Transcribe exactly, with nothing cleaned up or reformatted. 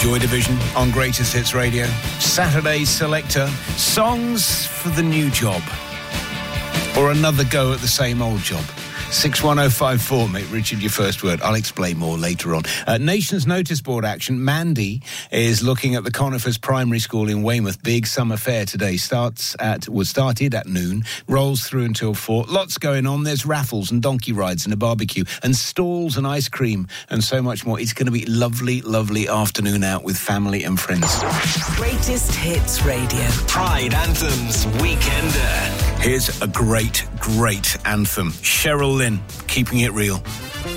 Joy Division on Greatest Hits Radio. Saturday Selector. Songs for the new job. Or another go at the same old job. six one oh five four, mate. Richard, your first word. I'll explain more later on. Uh, Nation's Notice Board action. Mandy is looking at the Conifers Primary School in Weymouth. Big summer fair today. Starts at, was started at noon, rolls through until four. Lots going on. There's raffles and donkey rides and a barbecue and stalls and ice cream and so much more. It's going to be lovely, lovely afternoon out with family and friends. Greatest Hits Radio. Pride Anthems Weekender. Here's a great, great anthem. Cheryl Lynn, Keeping It Real.